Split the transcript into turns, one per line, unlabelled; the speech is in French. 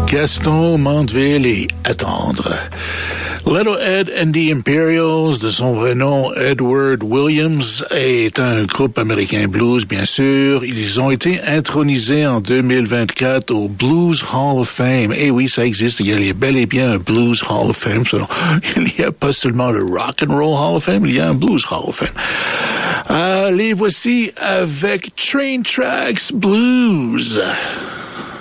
Gaston Mandeville et Attendre. Little Ed and the Imperials, de son vrai nom Edward Williams, est un groupe américain blues, bien sûr. Ils ont été intronisés en 2024 au Blues Hall of Fame. Eh oui, ça existe. Il y a bel et bien un Blues Hall of Fame. Il n'y a pas seulement le Rock and Roll Hall of Fame, il y a un Blues Hall of Fame. Les voici avec Train Tracks Blues.